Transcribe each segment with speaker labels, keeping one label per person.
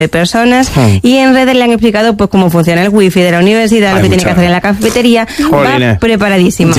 Speaker 1: de personas, y en redes le han explicado pues cómo funciona el wifi de la universidad, lo que tiene que hacer en la cafetería. Va preparadísima.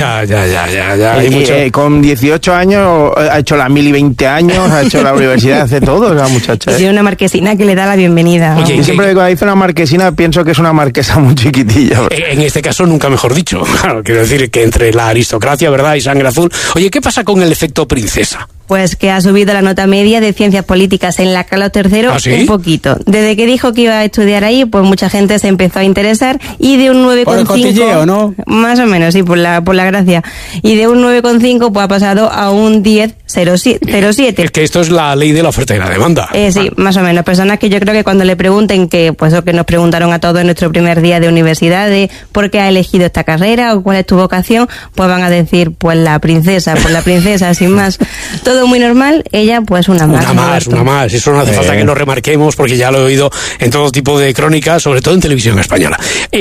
Speaker 2: Ya. Con 18 años ha hecho la 1020 años, ha hecho la universidad, hace todo la muchacha.
Speaker 1: Y tiene una marquesina que le da la bienvenida.
Speaker 2: Oye, yo siempre cuando dice una marquesina pienso que es una marquesa muy chiquitilla.
Speaker 3: En este caso nunca mejor dicho. Claro, quiero decir que entre la aristocracia, ¿verdad?, y sangre azul. Oye, ¿qué pasa con el efecto princesa?
Speaker 1: Pues que ha subido la nota media de ciencias políticas en la Carlos III.
Speaker 3: ¿Ah, sí?
Speaker 1: Un poquito. Desde que dijo que iba a estudiar ahí, pues mucha gente se empezó a interesar, y de un 9,5...
Speaker 4: ¿Por el cotilleo, no?
Speaker 1: Más o menos, sí, por la gracia. Y de un 9,5 pues ha pasado a un 10,07.
Speaker 3: Es que esto es la ley de la oferta y la demanda.
Speaker 1: Sí, más o menos. Personas que yo creo que cuando le pregunten, que pues lo que nos preguntaron a todos en nuestro primer día de universidad, de por qué ha elegido esta carrera o cuál es tu vocación, pues van a decir, pues la princesa, sin más. Todo muy normal, ella pues una más.
Speaker 3: Una más. Eso no hace falta que lo remarquemos, porque ya lo he oído en todo tipo de crónicas, sobre todo en televisión española.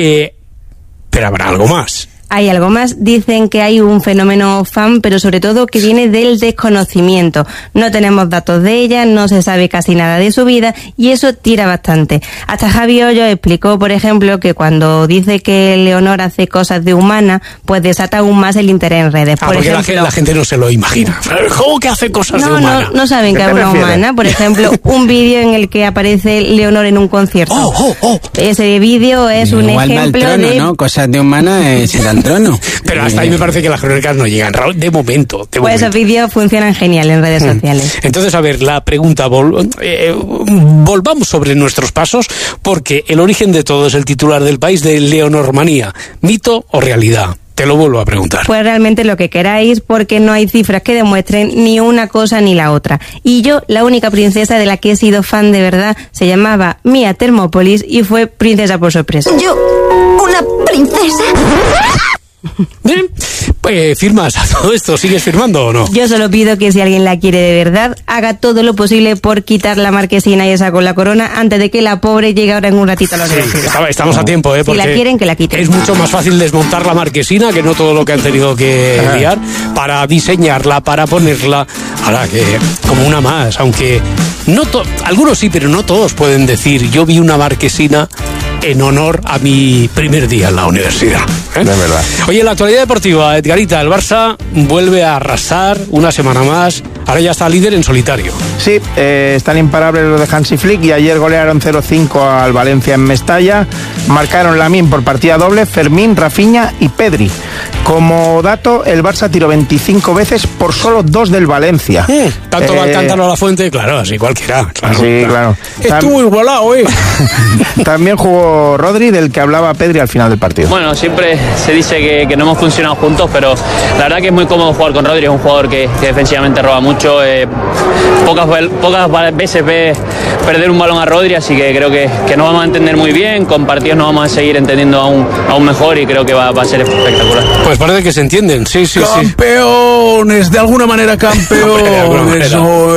Speaker 3: Pero habrá algo más.
Speaker 1: Hay algo más. Dicen que hay un fenómeno fan, pero sobre todo que viene del desconocimiento. No tenemos datos de ella, no se sabe casi nada de su vida, y eso tira bastante. Hasta Javi Hoyos explicó, por ejemplo, que cuando dice que Leonor hace cosas de humana, pues desata aún más el interés en redes. Por ejemplo,
Speaker 3: la gente no se lo imagina. ¿Cómo que hace cosas de humana?
Speaker 1: No saben que es una humana. Por ejemplo, un vídeo en el que aparece Leonor en un concierto. Ese vídeo es un ejemplo
Speaker 4: trono,
Speaker 1: de...
Speaker 4: ¿no? Cosas de humana será el trono.
Speaker 3: Pero hasta ahí me parece que las crónicas no llegan, Raúl, de momento.
Speaker 1: Pues esos vídeos funcionan genial en redes sociales.
Speaker 3: Entonces, a ver, la pregunta, volvamos sobre nuestros pasos, porque el origen de todo es el titular del País de Leonormanía. ¿Mito o realidad? Te lo vuelvo a preguntar.
Speaker 1: Pues realmente lo que queráis, porque no hay cifras que demuestren ni una cosa ni la otra. Y yo, la única princesa de la que he sido fan de verdad, se llamaba Mía Thermopolis y fue princesa por sorpresa.
Speaker 5: ¿Yo? ¿Una princesa?
Speaker 3: Bien, pues firmas a todo esto, ¿sigues firmando o no?
Speaker 1: Yo solo pido que si alguien la quiere de verdad, haga todo lo posible por quitar la marquesina y esa con la corona antes de que la pobre llegue ahora en un ratito a la universidad.
Speaker 3: Estamos a tiempo, porque
Speaker 1: si la quieren, que la quiten.
Speaker 3: Es mucho más fácil desmontar la marquesina que no todo lo que han tenido que liar para diseñarla, para ponerla, ahora que como una más, aunque no algunos sí, pero no todos pueden decir yo vi una marquesina en honor a mi primer día en la universidad.
Speaker 2: De verdad.
Speaker 3: Oye, en la actualidad deportiva, Edgarita, el Barça vuelve a arrasar una semana más. Ahora ya está líder en solitario.
Speaker 2: Sí, están imparables los de Hansi Flick, y ayer golearon 0-5 al Valencia en Mestalla. Marcaron Lamine por partida doble, Fermín, Rafinha y Pedri. Como dato, el Barça tiró 25 veces por solo 2 del Valencia.
Speaker 3: Tanto va el cántaro a la fuente, claro, así cualquiera. Claro,
Speaker 2: sí, claro.
Speaker 4: Estuvo igualado,
Speaker 2: También jugó Rodri, del que hablaba Pedri al final del partido.
Speaker 6: Bueno, siempre se dice que no hemos funcionado juntos, pero la verdad que es muy cómodo jugar con Rodri. Es un jugador que defensivamente roba mucho. Pocas veces ves perder un balón a Rodri, así que creo que nos vamos a entender muy bien. Con partidos nos vamos a seguir entendiendo aún mejor, y creo que va a ser espectacular.
Speaker 3: Pues parece que se entienden, sí.
Speaker 4: Campeones, de alguna manera campeones.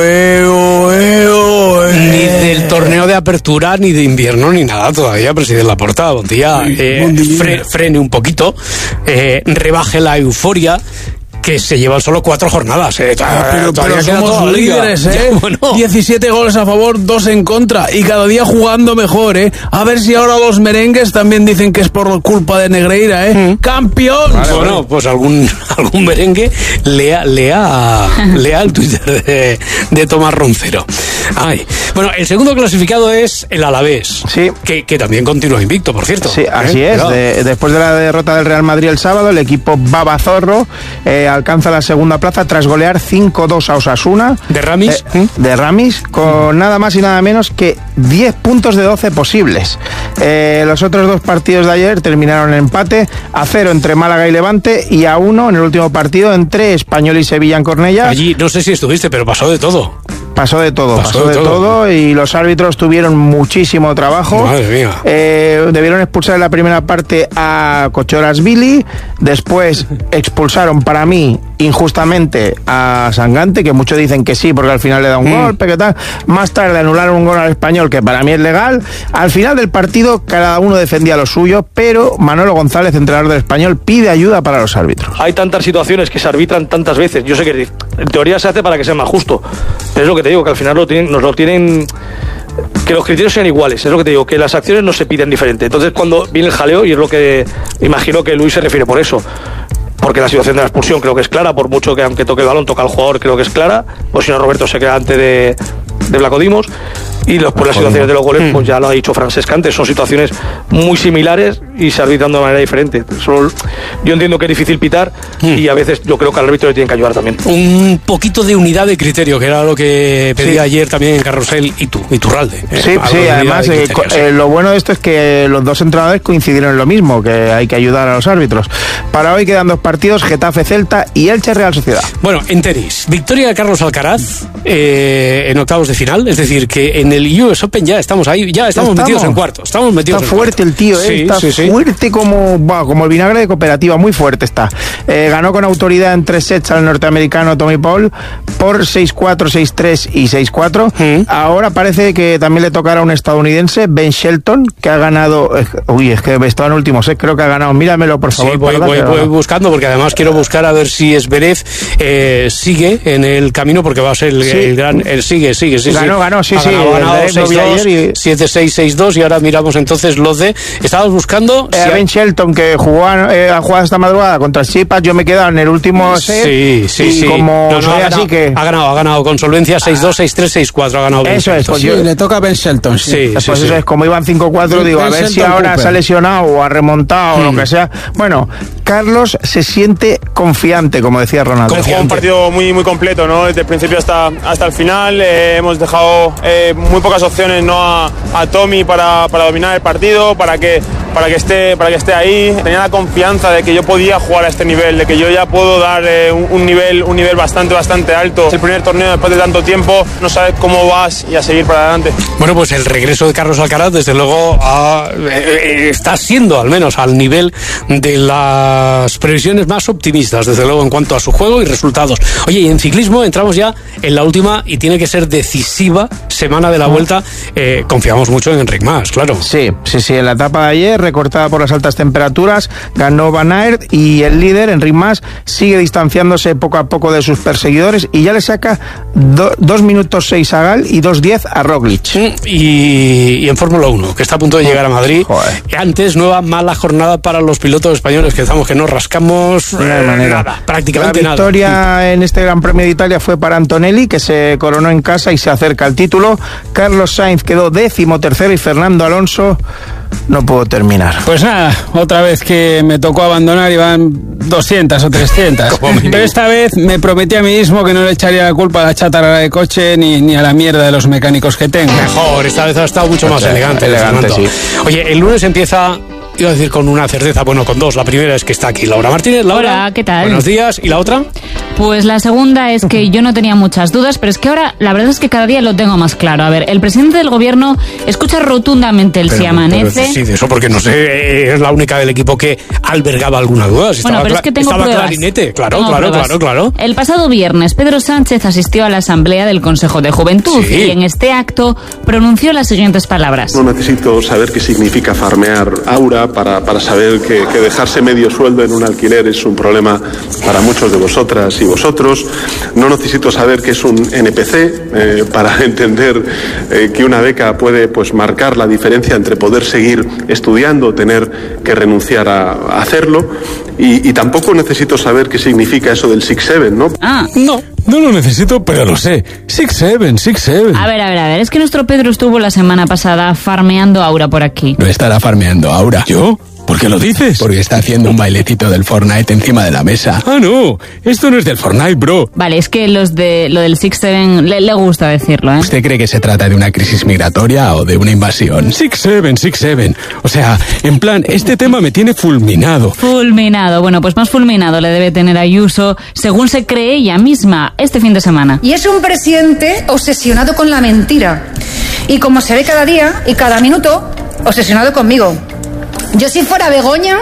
Speaker 3: Ni del torneo de apertura, ni de invierno, ni nada todavía, presidente Laporta. Buen día. Frene un poquito, rebaje la euforia, que se llevan solo 4 jornadas.
Speaker 4: Pero somos líderes,
Speaker 3: Bueno.
Speaker 4: 17 goles a favor, 2 en contra, y cada día jugando mejor, A ver si ahora los merengues también dicen que es por culpa de Negreira, ¡Campeón!
Speaker 3: Vale, bueno, pues algún merengue lea el Twitter de Tomás Roncero. Bueno, el segundo clasificado es el Alavés.
Speaker 2: Sí.
Speaker 3: Que también continúa invicto, por cierto.
Speaker 2: Sí, así es. Después de la derrota del Real Madrid el sábado, el equipo babazorro alcanza la segunda plaza tras golear 5-2 a Osasuna.
Speaker 3: ¿De Ramis?
Speaker 2: De Ramis, con nada más y nada menos que 10 puntos de 12 posibles. Los otros 2 partidos de ayer terminaron en empate, a 0 entre Málaga y Levante, y a 1 en el último partido entre Español y Sevilla en Cornellá.
Speaker 3: Allí, no sé si estuviste, pero pasó de todo.
Speaker 2: Pasó de todo, y los árbitros tuvieron muchísimo trabajo.
Speaker 3: Madre mía.
Speaker 2: Debieron expulsar en la primera parte a Cochorasvili, después expulsaron, para mí, injustamente a Sangante, que muchos dicen que sí, porque al final le da un golpe, que tal. Más tarde anularon un gol al Español, que para mí es legal. Al final del partido, cada uno defendía lo suyo, pero Manolo González, entrenador del Español, pide ayuda para los árbitros.
Speaker 7: Hay tantas situaciones que se arbitran tantas veces. Yo sé que en teoría se hace para que sea más justo, pero es lo que te digo, que al final nos lo tienen que los criterios sean iguales, es lo que te digo, que las acciones no se piden diferente. Entonces cuando viene el jaleo, y es lo que imagino que Luis se refiere por eso, porque la situación de la expulsión creo que es clara, por mucho que aunque toque el balón, toca al jugador, creo que es clara, o si no Roberto se queda antes de Vlaco Dimos. Y las situaciones de los goles, pues ya lo ha dicho Francesc antes, son situaciones muy similares y se arbitran de manera diferente. Yo entiendo que es difícil pitar y a veces yo creo que al árbitro le tienen que ayudar también.
Speaker 3: Un poquito de unidad de criterio, que era lo que pedía ayer también Carrusel y Iturralde.
Speaker 2: Sí, además lo bueno de esto es que los dos entrenadores coincidieron en lo mismo, que hay que ayudar a los árbitros. Para hoy quedan 2 partidos, Getafe-Celta y Elche-Real Sociedad.
Speaker 3: Bueno, en tenis, victoria de Carlos Alcaraz en octavos de final, es decir, que en el US Open ya estamos ahí, ya estamos metidos en cuartos. Está
Speaker 2: fuerte el tío, está fuerte como el vinagre de cooperativa, muy fuerte está. Ganó con autoridad en 3 sets al norteamericano Tommy Paul por 6-4, 6-3 y 6-4. Ahora parece que también le tocará a un estadounidense, Ben Shelton, que ha ganado, es que estaba en último set, creo que ha ganado, míramelo por favor.
Speaker 3: Sí, voy buscando, porque además quiero buscar a ver si Zverev sigue en el camino, porque va a ser el gran, sigue.
Speaker 2: Ganó, sí.
Speaker 3: Ganado 6-2, 7-6, 6-2 y ahora miramos entonces los de... Estábamos buscando...
Speaker 2: Ben Shelton, que ha jugado esta madrugada contra Tsitsipas, yo me he quedado en el último set. Sí. Como
Speaker 3: ha ganado con solvencia 6-2, 6-3, 6-4, ha ganado Ben
Speaker 2: Eso
Speaker 3: Shelton.
Speaker 2: es,
Speaker 4: pues le toca a Ben Shelton.
Speaker 2: Eso es, como iban 5-4, digo, a ver si ahora se ha lesionado o ha remontado o lo que sea. Bueno, Carlos se siente confiante, como decía Ronaldo.
Speaker 8: Hemos jugado un partido muy, muy completo, ¿no? Desde el principio hasta el final. Hemos dejado muy pocas opciones, ¿no? a Tommy para dominar el partido, para que esté ahí. Tenía la confianza de que yo podía jugar a este nivel, de que yo ya puedo dar un nivel bastante alto. Es el primer torneo después de tanto tiempo, no sabes cómo vas y a seguir para adelante.
Speaker 3: Bueno, pues el regreso de Carlos Alcaraz, desde luego, está siendo al menos al nivel de las previsiones más optimistas, desde luego, en cuanto a su juego y resultados. Oye, y en ciclismo entramos ya en la última y tiene que ser decisiva semana de la Vuelta. Confiamos mucho en Enric Mas, claro.
Speaker 2: Sí, en la etapa de ayer, recortada por las altas temperaturas, ganó Van Aert y el líder, Enric Mas, sigue distanciándose poco a poco de sus perseguidores y ya le saca 2 minutos 6 a Gal y 2:10 a Roglic.
Speaker 3: Y en Fórmula 1, que está a punto de llegar a Madrid.
Speaker 2: Joder.
Speaker 3: Antes, nueva mala jornada para los pilotos españoles, que estamos que no rascamos nada, prácticamente nada.
Speaker 2: La victoria en este Gran Premio de Italia fue para Antonelli, que se coronó en casa y se acerca al título. Carlos Sainz quedó 13º y Fernando Alonso no pudo terminar.
Speaker 4: Pues nada, otra vez que me tocó abandonar y van 200 o 300. Pero esta vez me prometí a mí mismo que no le echaría la culpa a la chatarra de coche ni a la mierda de los mecánicos que tengo.
Speaker 3: Mejor, esta vez ha estado mucho más elegante,
Speaker 2: sí.
Speaker 3: Oye, el lunes empieza... Iba a decir con una certeza, bueno, con 2. La primera es que está aquí Laura Martínez. Laura,
Speaker 9: hola, ¿qué tal?
Speaker 3: Buenos días. ¿Y la otra?
Speaker 9: Pues la segunda es que yo no tenía muchas dudas, pero es que ahora la verdad es que cada día lo tengo más claro. A ver, el presidente del gobierno escucha rotundamente el si amanece.
Speaker 3: Sí, de eso porque no sé, es la única del equipo que albergaba alguna duda. Si
Speaker 9: bueno, pero es que tengo pruebas.
Speaker 3: Clarinete, claro.
Speaker 9: El pasado viernes, Pedro Sánchez asistió a la asamblea del Consejo de Juventud y en este acto pronunció las siguientes palabras.
Speaker 10: No necesito saber qué significa farmear aura para saber que dejarse medio sueldo en un alquiler es un problema para muchos de vosotras y vosotros. No necesito saber qué es un NPC para entender que una beca puede marcar la diferencia entre poder seguir estudiando o tener que renunciar a hacerlo. Y tampoco necesito saber qué significa eso del 6-7, ¿no?
Speaker 4: No lo necesito, pero lo sé. 6-7.
Speaker 9: A ver, es que nuestro Pedro estuvo la semana pasada farmeando aura por aquí.
Speaker 4: No estará farmeando aura. ¿Yo? ¿Por qué lo dices? Porque está haciendo un bailecito del Fortnite encima de la mesa. Ah, no, esto no es del Fortnite, bro.
Speaker 9: Vale, es que lo del 6-7 le gusta decirlo, ¿eh?
Speaker 4: ¿Usted cree que se trata de una crisis migratoria o de una invasión? 6-7. O sea, en plan, este tema me tiene fulminado.
Speaker 9: Fulminado, bueno, pues más fulminado le debe tener Ayuso, según se cree ella misma, este fin de semana.
Speaker 11: Y es un presidente obsesionado con la mentira. Y como se ve cada día y cada minuto, obsesionado conmigo. Yo si fuera Begoña,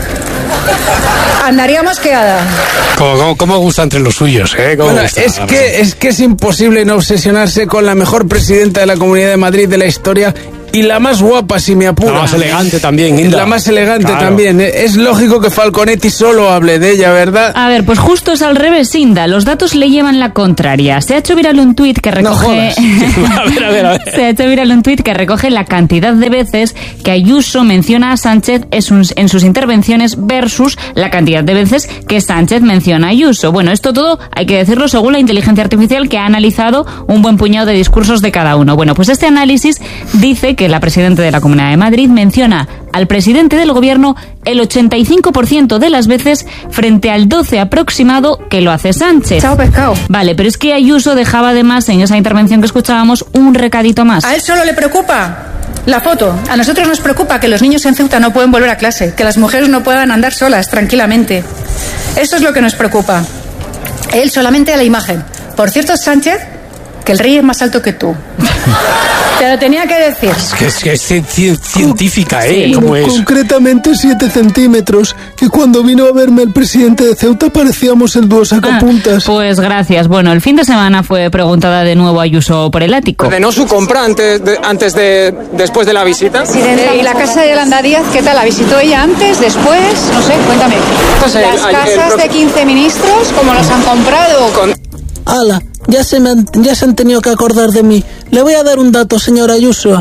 Speaker 11: andaría mosqueada.
Speaker 3: ¿Cómo gusta entre los suyos, eh?
Speaker 4: Bueno, es que es imposible no obsesionarse con la mejor presidenta de la Comunidad de Madrid de la historia y la más guapa, si me apura.
Speaker 3: La más elegante también, Inda.
Speaker 4: La más elegante
Speaker 3: Claro.
Speaker 4: también. Es lógico que Falconetti solo hable de ella, ¿verdad?
Speaker 9: A ver, pues justo es al revés, Inda. Los datos le llevan la contraria. Se ha hecho viral un tuit que recoge...
Speaker 3: A ver.
Speaker 9: Se ha hecho viral un tuit que recoge la cantidad de veces que Ayuso menciona a Sánchez en sus intervenciones versus la cantidad de veces que Sánchez menciona a Ayuso. Bueno, esto todo hay que decirlo según la inteligencia artificial que ha analizado un buen puñado de discursos de cada uno. Bueno, pues este análisis dice que la presidenta de la Comunidad de Madrid menciona al presidente del gobierno el 85% de las veces frente al 12% aproximado que lo hace Sánchez.
Speaker 11: Chao pescado.
Speaker 9: Vale, pero es que Ayuso dejaba además en esa intervención que escuchábamos un recadito más.
Speaker 11: A él solo le preocupa la foto. A nosotros nos preocupa que los niños en Ceuta no pueden volver a clase, que las mujeres no puedan andar solas tranquilamente. Eso es lo que nos preocupa. Él solamente a la imagen. Por cierto, Sánchez, que el rey es más alto que tú. Te lo tenía que decir.
Speaker 3: Es que es científica,
Speaker 9: Sí.
Speaker 3: ¿Cómo es?
Speaker 12: Concretamente 7 centímetros, que cuando vino a verme el presidente de Ceuta parecíamos el dúo sacapuntas.
Speaker 9: Pues gracias. Bueno, el fin de semana fue preguntada de nuevo Ayuso por el ático.
Speaker 13: ¿Ordenó su compra después de la visita?
Speaker 11: ¿Y la casa de Yolanda Díaz, qué tal? ¿La visitó ella antes, después? No sé, cuéntame. Las casas de 15 ministros, ¿cómo los han comprado?
Speaker 12: ¡Hala! Ya se han tenido que acordar de mí. Le voy a dar un dato, señora Ayusa.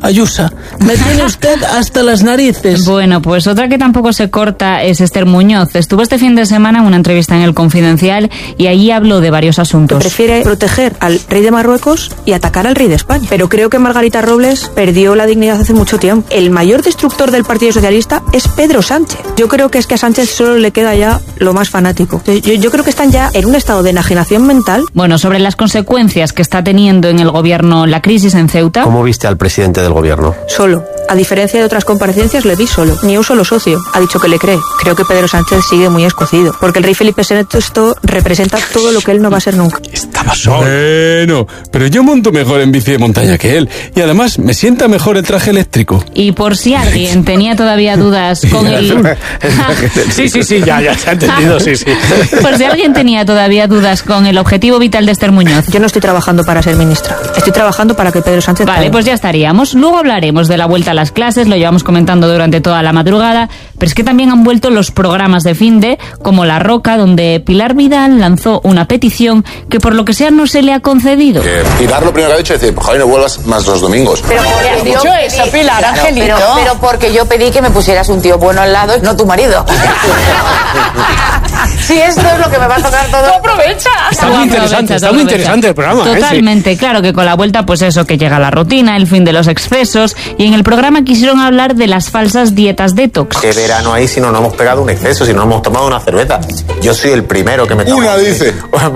Speaker 12: Me tiene usted hasta las narices.
Speaker 9: Bueno, pues otra que tampoco se corta es Esther Muñoz. Estuvo este fin de semana en una entrevista en El Confidencial y allí habló de varios asuntos.
Speaker 14: Prefiere proteger al rey de Marruecos y atacar al rey de España. Pero creo que Margarita Robles perdió la dignidad hace mucho tiempo. El mayor destructor del Partido Socialista es Pedro Sánchez. Yo creo que es que a Sánchez solo le queda ya lo más fanático. Yo creo que están ya en un estado de enajenación mental.
Speaker 9: Bueno, sobre las consecuencias que está teniendo en el gobierno la crisis en Ceuta.
Speaker 15: ¿Cómo viste al presidente del gobierno?
Speaker 14: Solo. A diferencia de otras comparecencias, le vi solo. Ni un solo socio. Ha dicho que le cree. Creo que Pedro Sánchez sigue muy escocido. Porque el rey Felipe VI representa todo lo que él no va a ser nunca.
Speaker 3: Estaba solo.
Speaker 4: Bueno, pero yo monto mejor en bici de montaña que él. Y además me sienta mejor el traje eléctrico.
Speaker 9: Y por si alguien tenía todavía dudas con el...
Speaker 3: Sí, ya se ha entendido, sí.
Speaker 9: Por si alguien tenía todavía dudas con el objetivo vital de Esther Muñoz.
Speaker 14: Yo no estoy trabajando para ser ministra. Estoy trabajando para que Pedro Sánchez...
Speaker 9: Vale, pues ya estaríamos. Luego hablaremos de la vuelta a las clases, lo llevamos comentando durante toda la madrugada, pero es que también han vuelto los programas de finde, como La Roca, donde Pilar Vidal lanzó una petición que por lo que sea no se le ha concedido.
Speaker 16: Pilar lo primero que ha dicho es decir, Javi, no vuelvas más los domingos.
Speaker 17: Pero has dicho eso, Pilar, Angelito. Pero porque yo pedí que me pusieras un tío bueno al lado, no tu marido. Si esto es lo que me va a tocar todo. ¡Tú aprovecha!
Speaker 3: Está muy interesante el programa.
Speaker 9: Totalmente, claro que con la vuelta, pues eso, que llega la rutina, el fin de los excesos, y en el programa quisieron hablar de las falsas dietas detox.
Speaker 15: ¿Qué verano hay si no nos hemos pegado un exceso, si no hemos tomado una cerveza? Yo soy el primero que me tomo.
Speaker 16: Una, dice.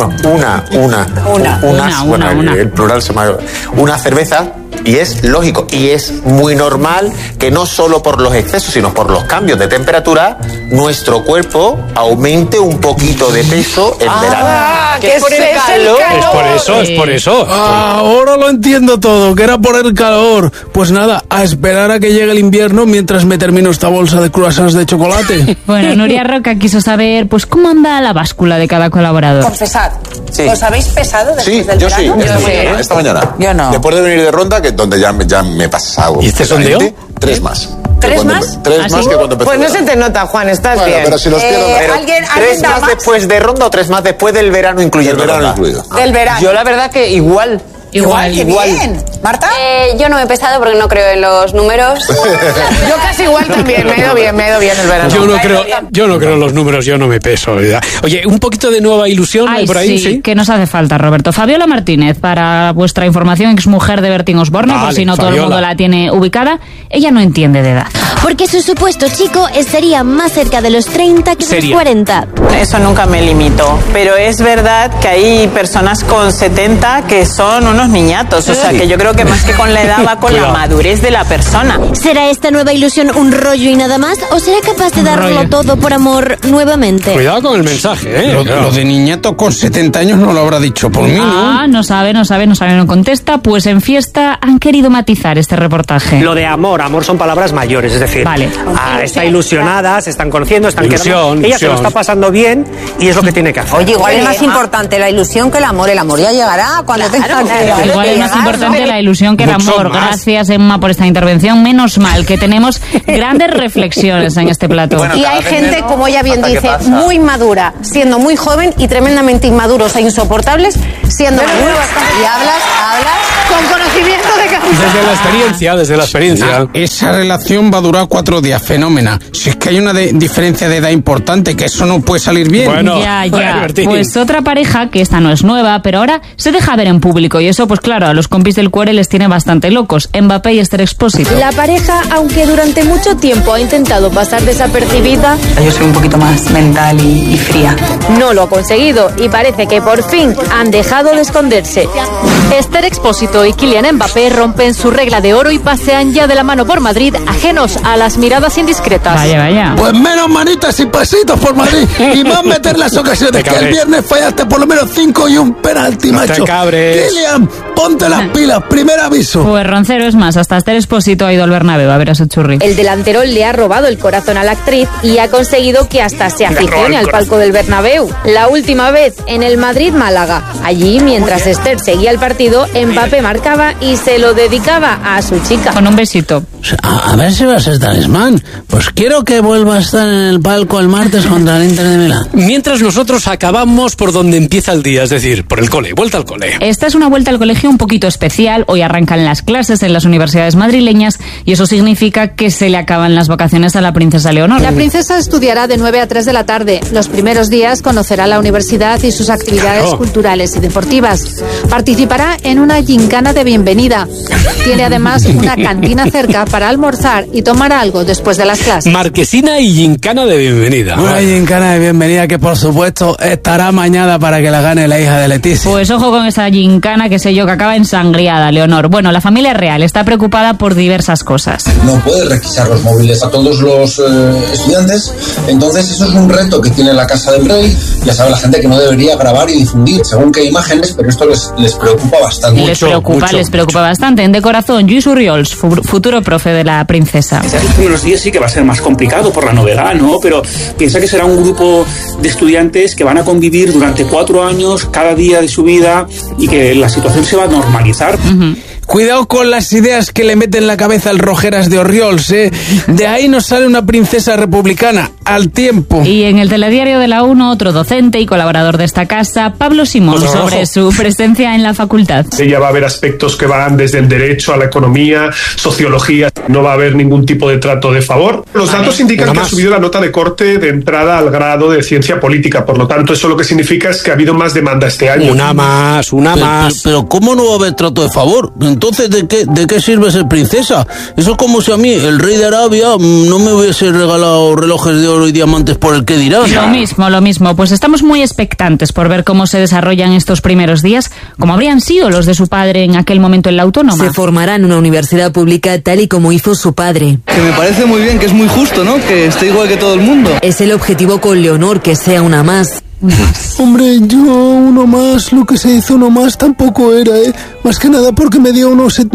Speaker 15: Una. El plural se me ha... Una cerveza. Y es lógico, y es muy normal que no solo por los excesos, sino por los cambios de temperatura, nuestro cuerpo aumente un poquito de peso en verano.
Speaker 17: ¡Que es por el calor!
Speaker 3: Es por eso.
Speaker 4: Ahora lo entiendo todo, que era por el calor. Pues nada, a esperar a que llegue el invierno mientras me termino esta bolsa de croissants de chocolate.
Speaker 9: Bueno, Nuria Roca quiso saber, pues, cómo anda la báscula de cada colaborador.
Speaker 17: Confesad,
Speaker 15: Sí.
Speaker 17: ¿os habéis pesado después del verano?
Speaker 16: Esta mañana.
Speaker 17: Yo no.
Speaker 16: Después de venir de ronda, que donde ya me he pasado.
Speaker 3: ¿Y este sondeo?
Speaker 16: 3 más.
Speaker 17: ¿3 más?
Speaker 16: Tres más que cuando empezó.
Speaker 17: Pues no se te nota, Juan, estás
Speaker 16: Bueno,
Speaker 17: bien.
Speaker 16: pero si los pierdo, pero
Speaker 17: ¿Alguien
Speaker 15: 3
Speaker 17: da
Speaker 15: más después de ronda o 3 más después del verano incluyendo ronda?
Speaker 17: Del verano.
Speaker 13: Yo la verdad que igual.
Speaker 17: Igual. Bien. ¿Marta?
Speaker 18: Yo no me he pesado porque no creo en los números.
Speaker 17: Yo casi igual también, me he ido bien el verano.
Speaker 3: Yo no creo en los números, yo no me peso. ¿Verdad? Oye, un poquito de nueva ilusión por ahí, ¿sí?
Speaker 9: Que nos hace falta, Roberto. Fabiola Martínez, para vuestra información, exmujer de Bertín Osborne, por si no todo el mundo la tiene ubicada, ella no entiende de edad.
Speaker 19: Porque su supuesto chico estaría más cerca de los 30 que de los 40.
Speaker 20: Eso nunca me limito, pero es verdad que hay personas con 70 que son unos niñatos, o sea que yo creo que más que con la edad va con la madurez de la persona.
Speaker 19: ¿Será esta nueva ilusión un rollo y nada más? ¿O será capaz de darlo todo por amor nuevamente?
Speaker 3: Cuidado con el mensaje,
Speaker 4: Lo de niñato con 70 años no lo habrá dicho por mí, ¿no?
Speaker 9: No sabe, no contesta. Pues en Fiesta han querido matizar este reportaje.
Speaker 21: Lo de amor son palabras mayores, es decir, está ilusionada, se están conociendo, están quedando. Ella se lo está pasando bien y es lo que tiene que hacer.
Speaker 17: Oye, igual es más importante la ilusión que el amor. El amor ya llegará cuando tenga que...
Speaker 9: Igual es más importante la ilusión que el amor. Gracias, Emma, por esta intervención. Menos mal que tenemos grandes reflexiones en este plató.
Speaker 5: Bueno, y hay gente, como ella bien dice, muy madura, siendo muy joven, y tremendamente inmaduros e insoportables, siendo mayores. Y hablas con conocimiento de causa.
Speaker 3: Desde la experiencia.
Speaker 4: Esa relación va a durar 4 días, fenómena. Si es que hay una diferencia de edad importante, que eso no puede salir bien.
Speaker 3: Bueno,
Speaker 9: ya. Pues otra pareja, que esta no es nueva, pero ahora se deja ver en público, y eso, pues claro, a los compis del cuore les tiene bastante locos. Mbappé y Esther Expósito.
Speaker 19: La pareja, aunque durante mucho tiempo ha intentado pasar desapercibida,
Speaker 22: yo soy un poquito más mental y fría.
Speaker 19: No lo ha conseguido, y parece que por fin han dejado de esconderse.
Speaker 23: Esther Expósito y Kylian Mbappé rompen su regla de oro y pasean ya de la mano por Madrid, ajenos a las miradas indiscretas.
Speaker 9: Vaya.
Speaker 12: Pues menos manitas y pasitos por Madrid, y más meter las ocasiones, que el viernes fallaste por lo menos 5 y un penalti, macho.
Speaker 3: No te cabres.
Speaker 12: Kylian, ponte las pilas, primer aviso.
Speaker 9: Pues Roncero, es más, hasta Esther Expósito ha ido al Bernabéu a ver a su churri.
Speaker 19: El delantero le ha robado el corazón a la actriz y ha conseguido que hasta se aficione al palco del Bernabéu. La última vez en el Madrid-Málaga. Allí, mientras Esther seguía el partido, Mbappé marcaba y se lo dedicaba a su chica.
Speaker 9: Con un besito.
Speaker 12: A ver si vas a estar, Talismán. Pues quiero que vuelva a estar en el palco el martes contra el Inter de Milán.
Speaker 3: Mientras nosotros acabamos por donde empieza el día, es decir, por el cole, vuelta al cole.
Speaker 9: Esta es una vuelta al colegio un poquito especial. Hoy arrancan las clases en las universidades madrileñas y eso significa que se le acaban las vacaciones a la princesa Leonor.
Speaker 11: La princesa estudiará de 9 a 3 de la tarde. Los primeros días conocerá la universidad y sus actividades culturales y deportivas. Participará en una gincana de bienvenida. Tiene además una cantina cerca para almorzar y tomar algo después de las clases.
Speaker 3: Marquesina y gincana de bienvenida.
Speaker 12: Una gincana de bienvenida que por supuesto estará mañana para que la gane la hija de Leticia.
Speaker 9: Pues ojo con esa gincana, que sé yo, que acaba ensangriada, Leonor. Bueno, la familia real está preocupada por diversas cosas.
Speaker 24: No puede requisar los móviles a todos los estudiantes, entonces eso es un reto que tiene la Casa del Rey. Ya sabe la gente que no debería grabar y difundir según qué imágenes, pero esto les preocupa bastante.
Speaker 9: Les preocupa bastante. En De Corazón, Lluís Urriols, futuro profe de la princesa.
Speaker 25: Estos primeros días sí que va a ser más complicado por la novedad, ¿no? Pero piensa que será un grupo de estudiantes que van a convivir durante 4 años, cada día de su vida, y que la situación se va a normalizar.
Speaker 4: Cuidado con las ideas que le meten en la cabeza al Rojeras de Orriols, ¿eh? De ahí nos sale una princesa republicana, al tiempo.
Speaker 9: Y en el telediario de la 1, otro docente y colaborador de esta casa, Pablo Simón, sobre su presencia en la facultad.
Speaker 26: Ella va a haber aspectos que van desde el derecho a la economía, sociología, no va a haber ningún tipo de trato de favor. Los datos indican que ha subido la nota de corte de entrada al grado de ciencia política, por lo tanto eso lo que significa es que ha habido más demanda este año.
Speaker 3: Una más.
Speaker 12: Pero ¿cómo no va a haber trato de favor? Entonces, ¿de qué sirve ser princesa? Eso es como si a mí, el rey de Arabia, no me hubiese regalado relojes de oro y diamantes por el que dirán.
Speaker 9: Lo mismo. Pues estamos muy expectantes por ver cómo se desarrollan estos primeros días, como habrían sido los de su padre en aquel momento en la Autónoma.
Speaker 27: Se formará en una universidad pública tal y como hizo su padre.
Speaker 28: Que me parece muy bien, que es muy justo, ¿no? Que esté igual que todo el mundo.
Speaker 27: Es el objetivo con Leonor, que sea una más.
Speaker 12: Hombre, yo uno más, lo que se dice uno más tampoco era, más que nada porque me dio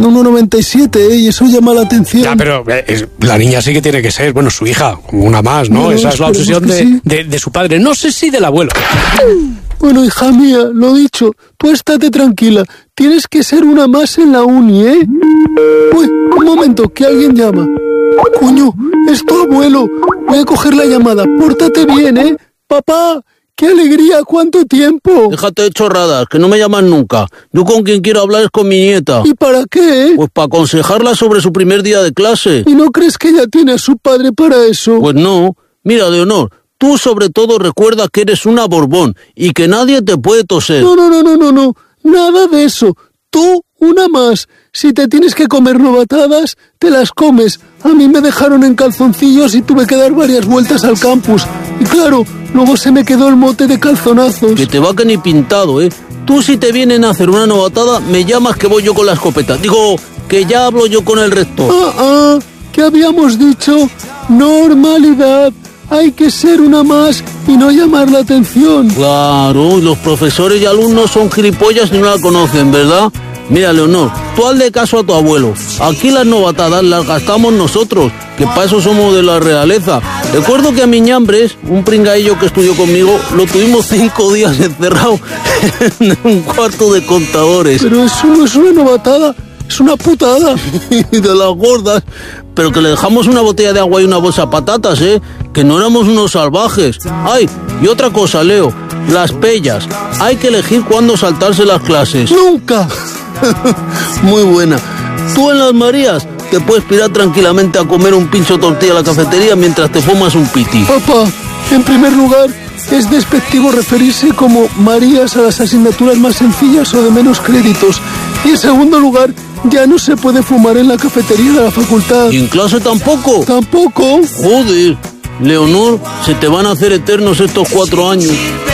Speaker 12: 1,97, y eso llama la atención.
Speaker 3: Ya, pero la niña sí que tiene que ser, bueno, su hija, como una más, ¿no? Esa es la obsesión de su padre, no sé si del abuelo.
Speaker 12: Bueno, hija mía, lo dicho, tú estate tranquila, tienes que ser una más en la uni, ¿eh? Uy, un momento, que alguien llama. Coño, es tu abuelo, voy a coger la llamada, pórtate bien, ¿eh? Papá, ¡qué alegría! ¿Cuánto tiempo? Déjate de chorradas, que no me llaman nunca. Yo con quien quiero hablar es con mi nieta. ¿Y para qué? Pues para aconsejarla sobre su primer día de clase. ¿Y no crees que ella tiene a su padre para eso? Pues no. Mira, Leonor, tú sobre todo recuerda que eres una Borbón y que nadie te puede toser. No. Nada de eso. Tú, una más. Si te tienes que comer novatadas, te las comes. A mí me dejaron en calzoncillos y tuve que dar varias vueltas al campus. Y claro, luego se me quedó el mote de calzonazos. Que te va que ni pintado, ¿eh? Tú si te vienen a hacer una novatada, me llamas que voy yo con la escopeta. Digo, que ya hablo yo con el rector. ¿Qué habíamos dicho? Normalidad. Hay que ser una más y no llamar la atención. Claro, los profesores y alumnos son gilipollas y no la conocen, ¿verdad?
Speaker 28: Mira, Leonor, tú hazle caso a tu abuelo. Aquí las novatadas las gastamos nosotros, que para eso somos de la realeza. Recuerdo que a mi ñambres, un pringaillo que estudió conmigo, lo tuvimos 5 días encerrado en un cuarto de contadores.
Speaker 12: Pero eso no es una novatada, es una putada.
Speaker 28: De las gordas. Pero que le dejamos una botella de agua y una bolsa de patatas, que no éramos unos salvajes. Ay, y otra cosa, Leo, las pellas. Hay que elegir cuándo saltarse las clases.
Speaker 12: ¡Nunca!
Speaker 28: Muy buena. Tú en las Marías te puedes pirar tranquilamente a comer un pincho tortilla a la cafetería mientras te fumas un piti.
Speaker 12: Papá, en primer lugar, es despectivo referirse como Marías a las asignaturas más sencillas o de menos créditos. Y en segundo lugar, ya no se puede fumar en la cafetería de la facultad.
Speaker 28: ¿Y en clase tampoco?
Speaker 12: ¿Tampoco?
Speaker 28: Joder, Leonor, se te van a hacer eternos estos 4 años.